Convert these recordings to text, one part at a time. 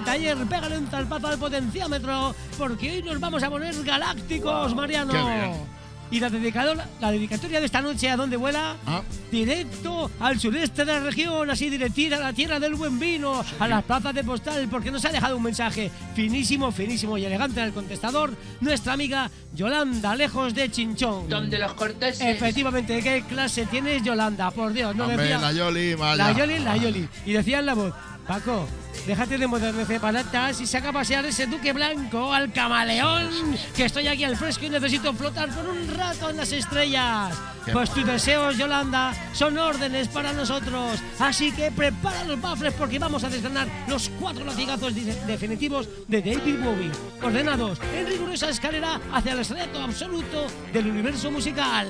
taller, pégale un zarpazo al potenciómetro, porque hoy nos vamos a poner galácticos, Mariano. Qué bien. Y la dedicatoria de esta noche, ¿a dónde vuela? Directo al sureste de la región, así directita a la tierra del buen vino, a las plazas de postal, porque nos ha dejado un mensaje finísimo, finísimo y elegante en el contestador, nuestra amiga Yolanda, lejos de Chinchón. Donde los corteses. Efectivamente, ¿qué clase tienes, Yolanda? Por Dios, no Hombre, decía... la Yoli, vaya. La Yoli. Y decía en la voz: Paco, déjate de modernecer palatas y saca a pasear ese duque blanco al camaleón, que estoy aquí al fresco y necesito flotar por un rato en las estrellas. Pues tus deseos, Yolanda, son órdenes para nosotros. Así que prepara los baffles porque vamos a desgranar los 4 latigazos definitivos de David Bowie, ordenados en rigurosa escalera hacia el secreto absoluto del universo musical.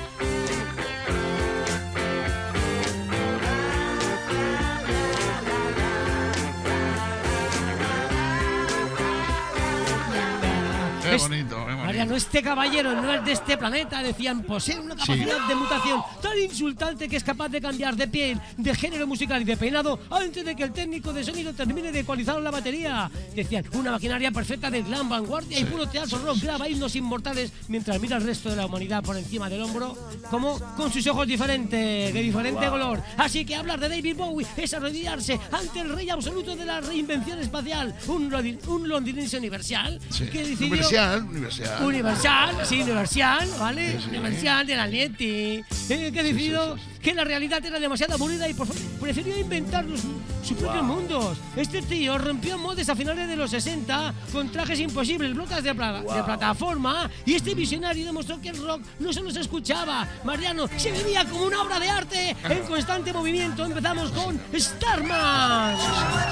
Qué bonito, qué bonito. Mariano, este caballero no es de este planeta, decían, posee una capacidad de mutación tan insultante que es capaz de cambiar de piel, de género musical y de peinado antes de que el técnico de sonido termine de ecualizar la batería. Decían, una maquinaria perfecta de glam, vanguardia y puro teatro rock, graba himnos inmortales mientras mira al resto de la humanidad por encima del hombro, como con sus ojos diferentes, de diferente color. Así que hablar de David Bowie es arrodillarse ante el rey absoluto de la reinvención espacial, un londinense universal que decidió... Universal, ¿vale? Sí. Universal de la Leti. Que decidió que la realidad era demasiado aburrida y prefirió inventar sus propios mundos. Este tío rompió moldes a finales de los 60 con trajes imposibles, bloques de plataforma, y este visionario demostró que el rock no solo se escuchaba, Mariano, se vivía como una obra de arte en constante movimiento. Empezamos con Starman.